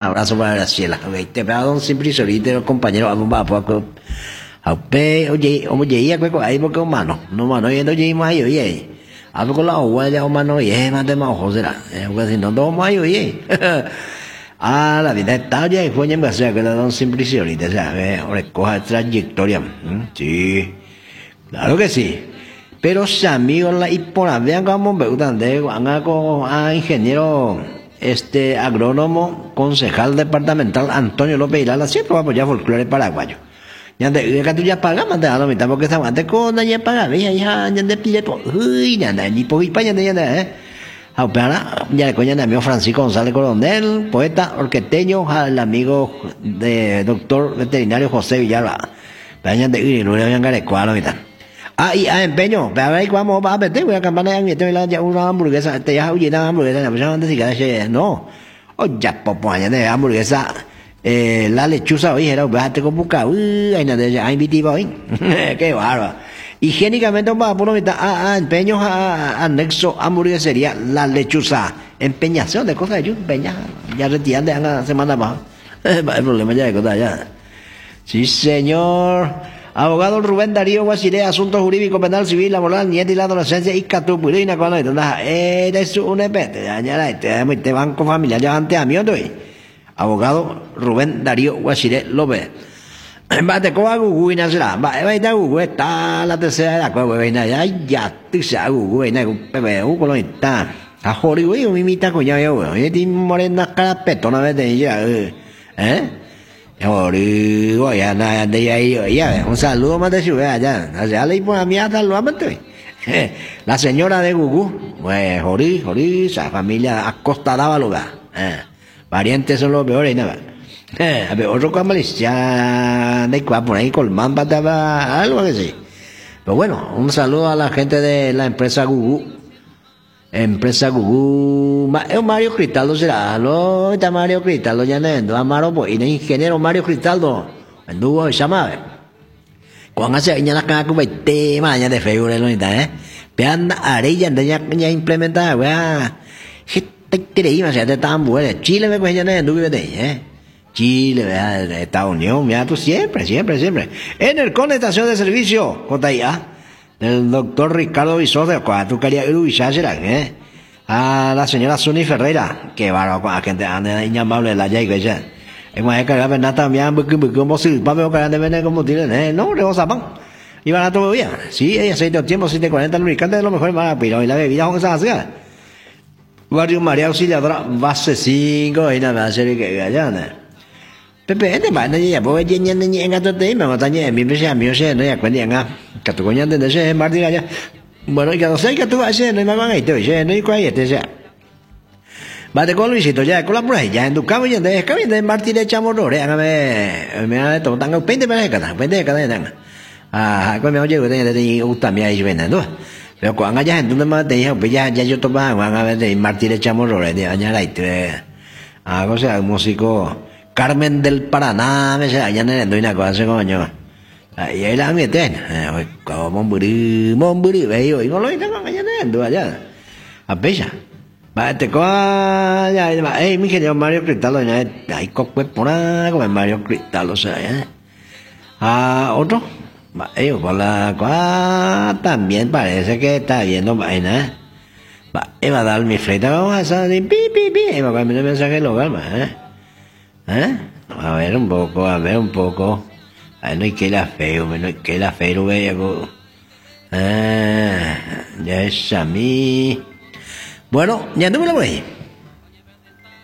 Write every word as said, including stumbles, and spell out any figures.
abrazo para Graciela. Okay. Te pego don Simplicio, ahorita los compañeros, vamos a poco. A pe, oye, oye, ya cueco, ahí porque humano, no mano, yendo oye, más yo, oye. A poco la agua ya humano, oye, más de más ojos será. Eh, porque si no, todo más yo, oye. Ah, la vida está ya, y fue ya me hace que la don Simplicio, ahorita, o sea, eh, ahora coja trayectoria. Sí, claro que sí. Pero si amigos la y por la vean como me gustan de a ingeniero este agrónomo concejal departamental Antonio López Irala siempre va a apoyar folclore paraguayo. Ya de que tú ya pagas más de la mitad porque esa antes con ya paga ya ya ya de pide por uy ya ni por España ya ya eh. Ahora ya le coñan a mi amigo Francisco González Coronel, poeta orqueteño, al amigo de doctor veterinario José Villalba. Vayan de ir, no le vayan a garecualo y tal. Ah, y ah, empeño, pero ahí vamos a meter, voy a campana en mi tema ya una hamburguesa, te ya oye una hamburguesa, la persona antes si cada no. Oye, popo, allá de hamburguesa, eh, la lechuza, oye, era, bájate con buca, uy, ahí nada, ya, invitivo, hoy. Qué bárbaro. Higiénicamente vamos a poner mitad, ah, ah, empeños a anexo hamburguesería, la lechuza, empeñación de cosas de ellos, empeña, ya retiran de la semana más. El problema ya de cosas ya. Sí, señor. Abogado Rubén Darío Guasiré, asuntos jurídicos, penal, civil, laboral, nieta y la adolescencia, y catupurina, cuando hay tanta, eh, es un epete, ya, ya, este banco familiar, ya ante a mí, hoy. Abogado Rubén Darío Guasiré López. Va, te coja Gugu y nacerá, va, va, está Gugu, está la tercera de la cueva, va, ya, ya, te sea Gugu, va, Pepe, Gugu, lo está. A Jori, güey, mi mita, coña, yo, güey, oye, tiene morena cara petona, vete, ya, eh, eh. Jorigo, ya nada de ahí, ya, un saludo más de ciudad allá. Allá le por a mí hasta lo amante. La señora de Gugú, pues Jorí, Jorí, esa familia Acosta Dávalos, eh, parientes son los peores y nada. Eh, a ver, otro camalicia de cuá por ahí Colmán pataba algo que sí. Pero bueno, un saludo a la gente de la empresa Gugú. Empresa Gugú, es Mario Cristaldo será, lo está Mario Cristaldo ya no, Amaro pues, y el ingeniero Mario Cristaldo, el dúo se llama, cuando hace ya la cara como el tema ya de figura lo está, eh, vean arella ya ya implementada, vea, que te creí más ya te estaban buenos, Chile me coge ya no, tú vives de ahí, eh, Chile, vea, Estados Unidos, mira tú siempre, siempre, siempre, en el con estación de servicio, J I A. El doctor Ricardo Visor de Cuatro quería ubicarse ¿eh? A la señora Suni Ferreira, que va a gente anda inamable la ya y que ya. Es más que la verdad también porque como si papel que de vender como tiene, no, le vamos a pan. Y van a todo bien. Sí, ella se dio tiempo siete cuarenta lubricantes de lo mejor para pero y la bebida con esa hacer. Barrio María Auxiliadora base cinco y nada, serie que allá. Pepe, este bạn này giờ bố trên nhân nhân nhân tôi tí mà người ta nhẹ mình phải xem mình xem nó quen điện à cả tụi con nhân tên sẽ mở đi ra chứ mà nó giờ sẽ cái tụi sẽ nó mà ngày tuổi sẽ nó quay vậy sẽ bà thì có lúc gì tôi giờ có lắm rồi giờ tụi các bây giờ các bây giờ mở đi để chăm rồi đấy anh em mẹ tụi tăng cái pin đấy cái thằng pin đấy cái này à có mấy giờ cái này thì ưu tầm gì vậy nè đúng rồi quảng cái giờ tụi nó thì học bây giờ giờ tôi ba quảng cái thì mở đi để chăm rồi đấy anh lại à có sẽ músico Carmen del Paraná, me sé, allá no le doy una cosa, coño. Ahí hay la mieten, eh, como Momburi, Momburi, veo, y no lo hice con allá no, allá. A pesa. Va, te coja, ya, eh, mi querido Mario Cristaldo, ya, hay coque por ahí, como Mario Cristaldo, o sea, eh. Ah, otro. Va, eh, con la cosa, también parece que está viendo vaina, eh. Va, eh, va a dar mi frente, vamos a hacer, pi, pi, pi, va a cambiar el mensaje local, eh. ¿Eh? A ver un poco, a ver un poco. Ay, no hay que la feo, no hay que la feo, veo. Ah, ya es a mí. Bueno, ya no me lo voy.